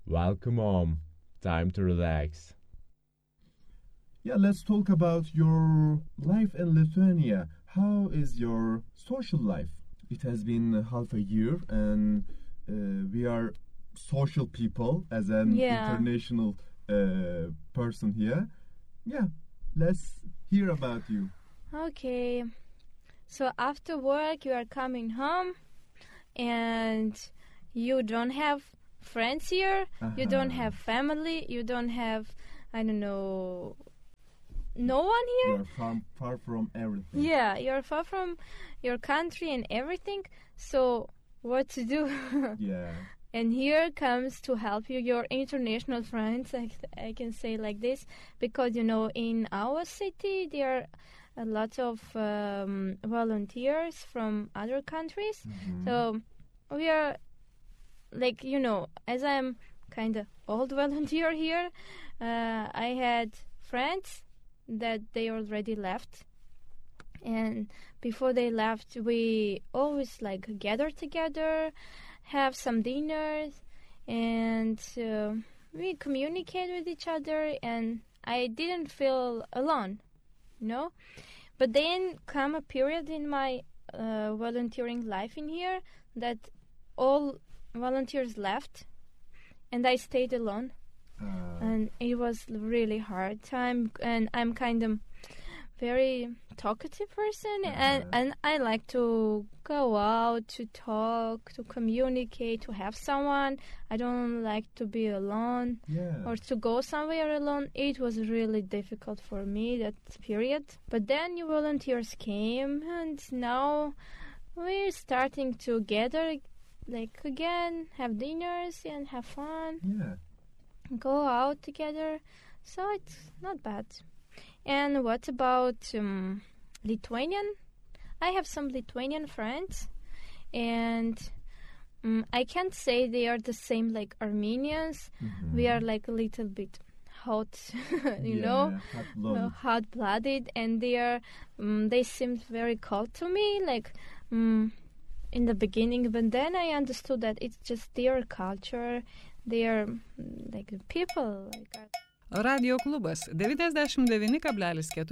Welcome home. Time to relax. Yeah, let's talk about your life in Lithuania. How is your social life? It has been half a year, and we are social people as an international person here. Yeah, let's hear about you. Okay. So after work, you are coming home, and you don't have friends here. You don't have family. You don't have, I don't know, no one here. You're far from everything. Yeah, you're far from your country and everything. So what to do? Yeah. And here comes to help you your international friends. I can say like this, because in our city there are a lot of volunteers from other countries. Mm-hmm. So we are like, as I'm kind of old volunteer here, I had friends that they already left. And before they left, we always gather together, have some dinners, and we communicate with each other, and I didn't feel alone, But then come a period in my volunteering life in here that all volunteers left, and I stayed alone. And it was really hard time, and I'm kind of very talkative person, and I like to go out, to talk, to communicate, to have someone. I don't like to be alone or to go somewhere alone. It was really difficult for me that period. But then new volunteers came, and now we're starting to gather again, have dinners and have fun. Go out together, so it's not bad. And what about Lithuanian? I have some Lithuanian friends, and I can't say they are the same like Armenians. Mm-hmm. We are a little bit hot, hot-blooded, and they seemed very cold to me, in the beginning. But then I understood that it's just their culture. They are people like that. Radio klubas 99,4